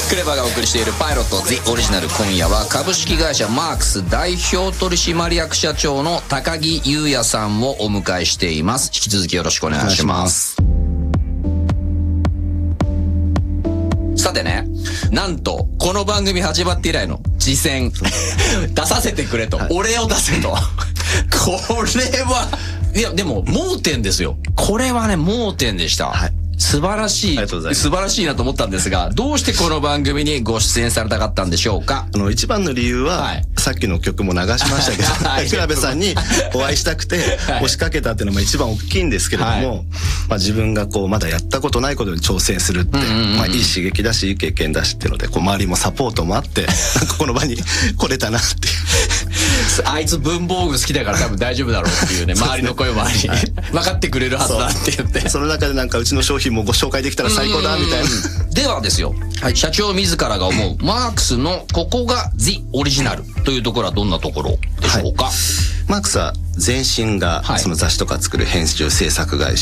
クレバがお送りしているパイロット The オリジナル、今夜は株式会社マークス代表取締役社長の高木優也さんをお迎えしています。引き続きよろしくお願いします。さてね、なんとこの番組始まって以来の次戦出させてくれと、お礼を出せとこれはいやでも盲点ですよ。これはね盲点でした。はい、素晴らしい、素晴らしいなと思ったんですが、どうしてこの番組にご出演されたかったんでしょうか。 一番の理由は、さっきの曲も流しましたけど、倉部さんにお会いしたくて押しかけたっていうのが一番大きいんですけれども、自分がこうまだやったことないことに挑戦するって、いい刺激だしいい経験だしっていうので、こう周りもサポートもあってなんかこの場に来れたなっていうあいつ文房具好きだから多分大丈夫だろうっていうね、周りの声もあり、分かってくれるはずだって言って、 その中でなんかうちの商品もご紹介できたら最高だみたいな。 ではですよ、社長自らが思うマークスのここが The オリジナルというところはどんなところでしょうか。 マークスは前身がその雑誌とか作る編集制作会社